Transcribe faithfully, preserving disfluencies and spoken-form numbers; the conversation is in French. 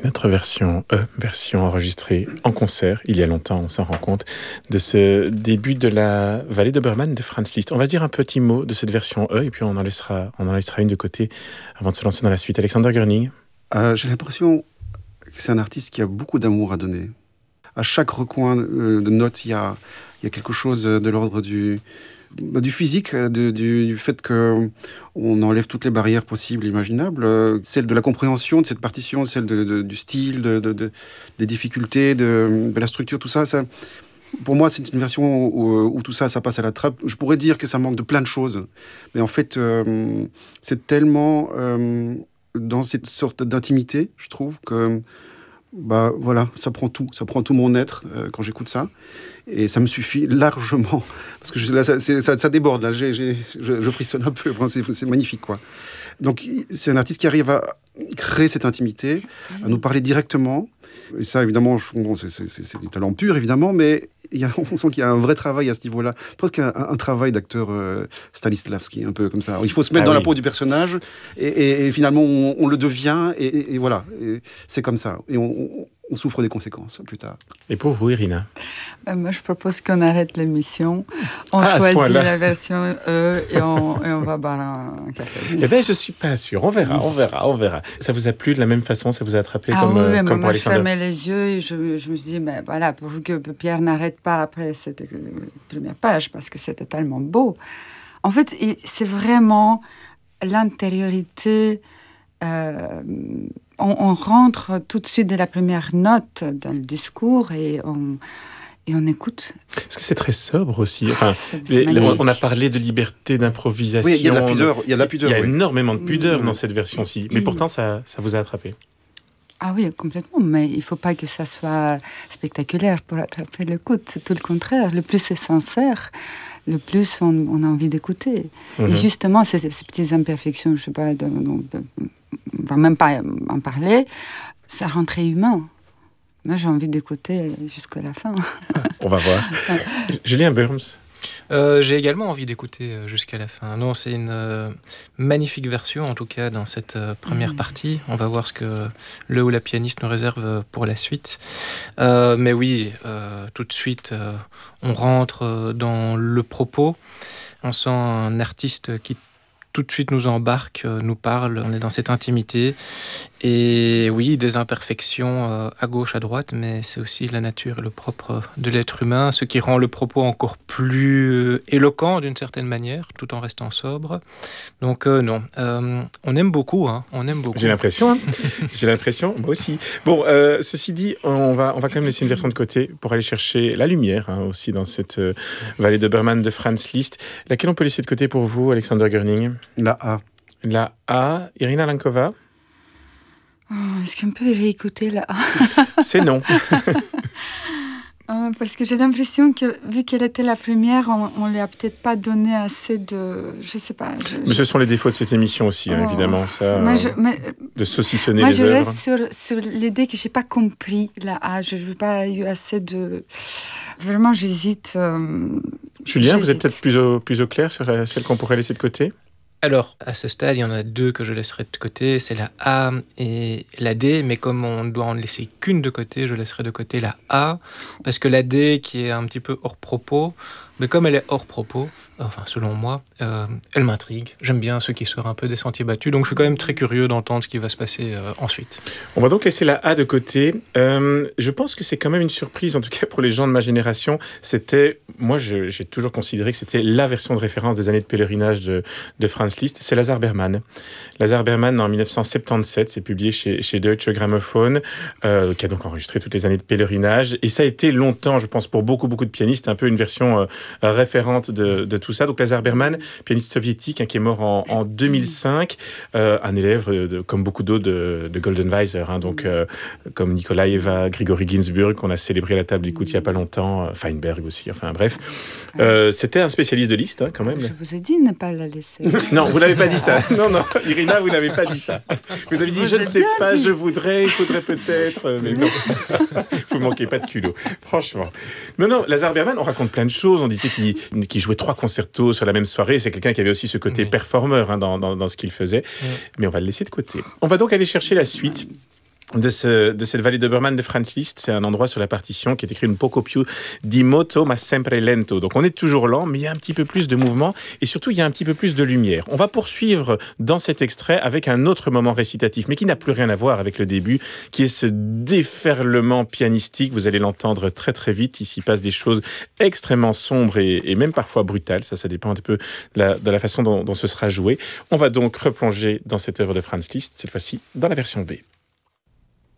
Notre version E, version enregistrée en concert, il y a longtemps, on s'en rend compte, de ce début de la vallée d'Obermann de Franz Liszt. On va se dire un petit mot de cette version E, et puis on en laissera, on en laissera une de côté avant de se lancer dans la suite. Alexander Görning. Euh, j'ai l'impression que c'est un artiste qui a beaucoup d'amour à donner. À chaque recoin de notes, il y a, il y a quelque chose de l'ordre du... du physique, de, du, du fait qu'on enlève toutes les barrières possibles et imaginables, euh, celle de la compréhension de cette partition, celle de, de, du style, de, de, de, des difficultés, de, de la structure, tout ça, ça, pour moi, c'est une version où, où tout ça, ça passe à la trappe. Je pourrais dire que ça manque de plein de choses, mais en fait, euh, c'est tellement euh, dans cette sorte d'intimité, je trouve, que bah, voilà, ça prend tout, ça prend tout mon être euh, quand j'écoute ça. Et ça me suffit largement. Parce que je, là, ça, ça, ça déborde, là. J'ai, j'ai, je, je frissonne un peu. Enfin, c'est, c'est magnifique, quoi. Donc, c'est un artiste qui arrive à créer cette intimité, à nous parler directement. Et ça, évidemment, je, bon, c'est, c'est, c'est du talent pur, évidemment, mais il y a, on sent qu'il y a un vrai travail à ce niveau-là. Presque un, un travail d'acteur euh, Stanislavski, un peu comme ça. Alors, il faut se mettre ah, dans oui. la peau du personnage, et, et, et finalement, on, on le devient, et, et, et voilà. Et c'est comme ça. Et on, on on souffre des conséquences plus tard. Et pour vous, Irina? Ben, moi, je propose qu'on arrête l'émission. On ah, choisit la version E et on, et on va boire un, un café. Eh bien, je ne suis pas sûr. On verra, on verra, on verra. Ça vous a plu de la même façon? Ça vous a attrapé ah, comme, oui, euh, oui, comme pour moi, Alexander? Je fermais les yeux et je, je me suis dit, ben, voilà, pourvu que Pierre n'arrête pas après cette première page, parce que c'était tellement beau. En fait, c'est vraiment l'intériorité... Euh, On, on rentre tout de suite dès la première note dans le discours et on, et on écoute. Parce que c'est très sobre aussi. Enfin, c'est, c'est les, on a parlé de liberté d'improvisation. Oui, il y a de la pudeur. Il y a, de la pudeur, il y a oui. énormément de pudeur mmh. dans cette version-ci. Mais mmh. pourtant, ça, ça vous a attrapé. Ah oui, complètement. Mais il ne faut pas que ça soit spectaculaire pour attraper l'écoute. C'est tout le contraire. Le plus c'est sincère, le plus on, on a envie d'écouter. Mmh. Et justement, ces, ces petites imperfections, je ne sais pas... De, de, de, on ne va même pas en parler, ça rend très humain. Moi, j'ai envie d'écouter jusqu'à la fin. On va voir. Julien Burms. Euh, j'ai également envie d'écouter jusqu'à la fin. Non, c'est une euh, magnifique version, en tout cas, dans cette euh, première mmh. partie. On va voir ce que le ou la pianiste nous réserve pour la suite. Euh, mais oui, euh, tout de suite, euh, on rentre dans le propos. On sent un artiste qui tout de suite nous embarque, nous parle, on est dans cette intimité. Et oui, des imperfections euh, à gauche, à droite, mais c'est aussi la nature et le propre de l'être humain, ce qui rend le propos encore plus euh, éloquent d'une certaine manière, tout en restant sobre. Donc euh, non, euh, on aime beaucoup, hein, on aime beaucoup. J'ai l'impression, hein. J'ai l'impression, moi aussi. Bon, euh, ceci dit, on va, on va quand même laisser une version de côté pour aller chercher la lumière, hein, aussi dans cette euh, vallée d'Obermann de Franz Liszt. Laquelle on peut laisser de côté pour vous, Alexander Görning? La A. La A, Irina Lankova. Oh, est-ce qu'on peut réécouter la A? C'est non. oh, parce que j'ai l'impression que, vu qu'elle était la première, on ne lui a peut-être pas donné assez de... Je sais pas. Je, mais ce sont les défauts de cette émission aussi, oh. hein, évidemment. Ça, moi, je, mais, de saucissonner moi, les œuvres. Moi, je œuvres. reste sur, sur l'idée que je n'ai pas compris la A. Je n'ai pas eu assez de... Vraiment, j'hésite. Euh, Julien, j'hésite. Vous êtes peut-être plus au, plus au clair sur la, celle qu'on pourrait laisser de côté? Alors, à ce stade, il y en a deux que je laisserai de côté, c'est la A et la D, mais comme on ne doit en laisser qu'une de côté, je laisserai de côté la A, parce que la D, qui est un petit peu hors propos, mais comme elle est hors propos, enfin selon moi, euh, elle m'intrigue. J'aime bien ceux qui sortent un peu des sentiers battus, donc je suis quand même très curieux d'entendre ce qui va se passer euh, ensuite. On va donc laisser la A de côté. Euh, je pense que c'est quand même une surprise, en tout cas pour les gens de ma génération. C'était, moi je, j'ai toujours considéré que c'était la version de référence des années de pèlerinage de, de Franz Liszt. C'est Lazar Berman. Lazar Berman, en dix-neuf cent soixante-dix-sept, c'est publié chez, chez Deutsche Grammophon, euh, qui a donc enregistré toutes les années de pèlerinage. Et ça a été longtemps, je pense, pour beaucoup, beaucoup de pianistes, un peu une version... Euh, référente de, de tout ça. Donc Lazar Berman, pianiste soviétique, hein, qui est mort en, en deux mille cinq, euh, un élève, de, comme beaucoup d'autres, de, de Goldenweiser, hein, donc euh, comme Nikolaeva, Grigory Ginzburg, qu'on a célébré à la table d'écoute il n'y a pas longtemps, euh, Feinberg aussi, enfin bref. Euh, c'était un spécialiste de Liszt, hein, quand même. Je vous ai dit de ne pas la laisser. Non, vous n'avez pas dit ça. Non, non, Irina, vous n'avez pas dit ça. Vous avez dit, vous je ne sais pas, dit. je voudrais, il faudrait peut-être, mais non. Vous ne manquez pas de culot, franchement. Non, non, Lazar Berman, on raconte plein de choses. On disait qu'il qui jouait trois concertos sur la même soirée. C'est quelqu'un qui avait aussi ce côté oui. performeur, hein, dans, dans, dans ce qu'il faisait. Oui. Mais on va le laisser de côté. On va donc aller chercher la suite de, ce, de cette vallée d'Obermann de Franz Liszt. C'est un endroit sur la partition qui est écrit un poco più di moto ma sempre lento. Donc on est toujours lent, mais il y a un petit peu plus de mouvement et surtout il y a un petit peu plus de lumière. On va poursuivre dans cet extrait avec un autre moment récitatif, mais qui n'a plus rien à voir avec le début, qui est ce déferlement pianistique. Vous allez l'entendre très très vite. Ici passe des choses extrêmement sombres et, et même parfois brutales. Ça, ça dépend un peu de la, de la façon dont, dont ce sera joué. On va donc replonger dans cette œuvre de Franz Liszt, cette fois-ci dans la version B.